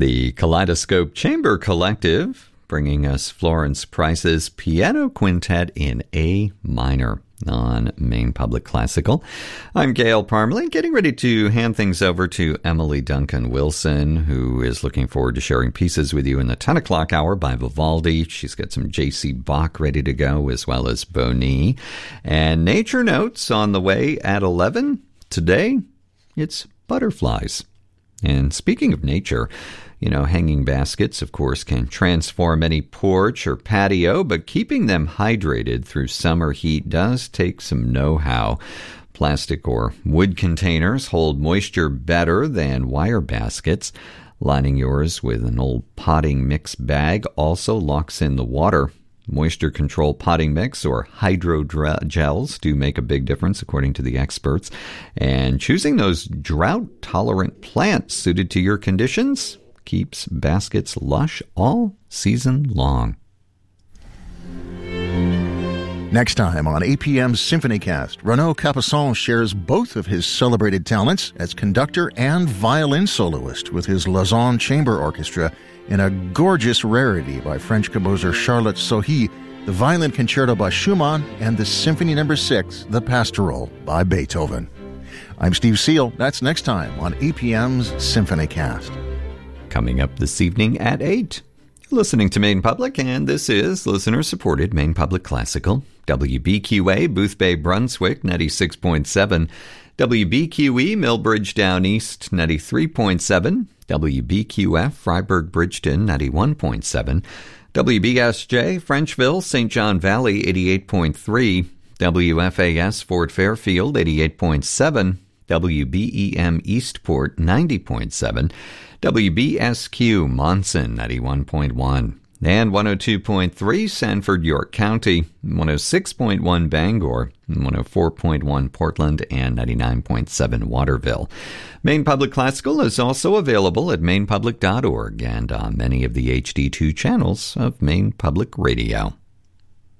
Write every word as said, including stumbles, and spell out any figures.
The Kaleidoscope Chamber Collective bringing us Florence Price's Piano Quintet in A minor on Maine Public Classical. I'm Gail Parmalee, getting ready to hand things over to Emily Duncan Wilson, who is looking forward to sharing pieces with you in the ten o'clock hour by Vivaldi. She's got some J C. Bach ready to go, as well as Boni. And Nature Notes on the way at eleven. Today, it's butterflies. And speaking of nature, you know, hanging baskets, of course, can transform any porch or patio, but keeping them hydrated through summer heat does take some know-how. Plastic or wood containers hold moisture better than wire baskets. Lining yours with an old potting mix bag also locks in the water. Moisture control potting mix or hydro gels do make a big difference, according to the experts. And choosing those drought-tolerant plants suited to your conditions keeps baskets lush all season long. Next time on A P M's SymphonyCast, Renaud Capuçon shares both of his celebrated talents as conductor and violin soloist with his Lausanne Chamber Orchestra in a gorgeous rarity by French composer Charlotte Sohi, the Violin Concerto by Schumann, and the Symphony Number six, The Pastoral, by Beethoven. I'm Steve Seal. That's next time on A P M's SymphonyCast. Coming up this evening at eight. Listening to Maine Public, and this is listener-supported Maine Public Classical. W B Q A, Booth Bay, Brunswick, ninety-six point seven. W B Q E, Millbridge Down East, ninety-three point seven. W B Q F, Freiburg, Bridgeton, ninety-one point seven. W B S J, Frenchville, Saint John Valley, eighty-eight point three. W F A S, Fort Fairfield, eighty-eight point seven. W B E M, Eastport, ninety point seven. W B S Q, Monson, ninety-one point one. And one oh two point three, Sanford, York County, one oh six point one, Bangor, one oh four point one, Portland, and ninety-nine point seven, Waterville. Maine Public Classical is also available at maine public dot org and on many of the H D two channels of Maine Public Radio.